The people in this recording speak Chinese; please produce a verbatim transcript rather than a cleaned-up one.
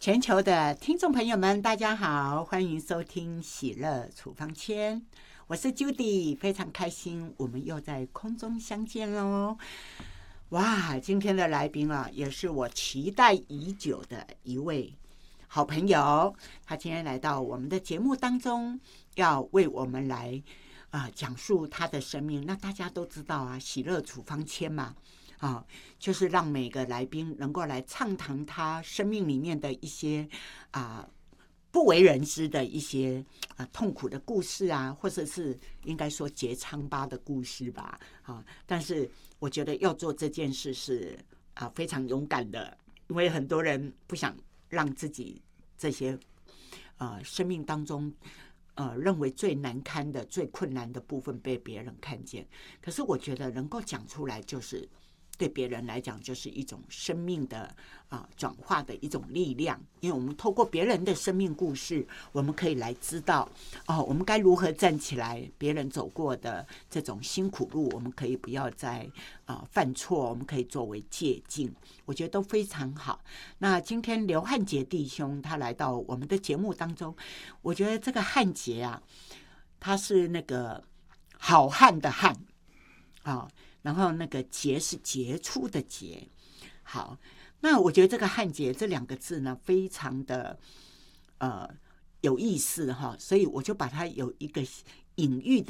全球的听众朋友们，大家好，欢迎收听喜乐处方签，我是 Judy， 非常开心，我们又在空中相见喽。哇，今天的来宾啊，也是我期待已久的一位好朋友，他今天来到我们的节目当中，要为我们来啊、呃、讲述他的生命。那大家都知道啊，喜乐处方签嘛。啊，就是让每个来宾能够来畅谈他生命里面的一些啊不为人知的一些啊痛苦的故事啊，或者是应该说结疮疤的故事吧。啊，但是我觉得要做这件事是啊非常勇敢的，因为很多人不想让自己这些呃生命当中呃认为最难堪的、最困难的部分被别人看见。可是我觉得能够讲出来，就是对别人来讲就是一种生命的啊、呃、转化的一种力量，因为我们透过别人的生命故事，我们可以来知道哦，我们该如何站起来，别人走过的这种辛苦路，我们可以不要再啊、呃、犯错，我们可以作为借鉴，我觉得都非常好。那今天刘汉杰弟兄他来到我们的节目当中，我觉得这个汉杰啊，他是那个好汉的汉啊。然后那个杰是杰出的杰，好，那我觉得这个汉杰这两个字呢，非常的呃有意思哈，所以我就把它有一个隐喻的